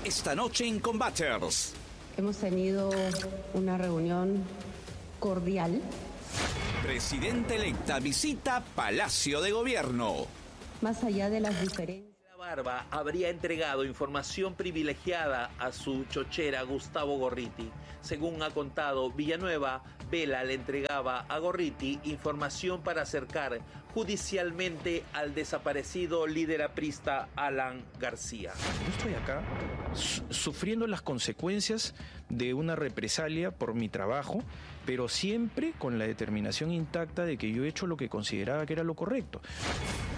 Esta noche en Combaters. Hemos tenido una reunión cordial. Presidenta electa visita Palacio de Gobierno. Más allá de las diferencias. Barba habría entregado información privilegiada a su chochera Gustavo Gorriti. Según ha contado Villanueva, Vela le entregaba a Gorriti información para acercar judicialmente al desaparecido líder aprista Alan García. Yo estoy acá sufriendo las consecuencias de una represalia por mi trabajo, pero siempre con la determinación intacta de que yo he hecho lo que consideraba que era lo correcto.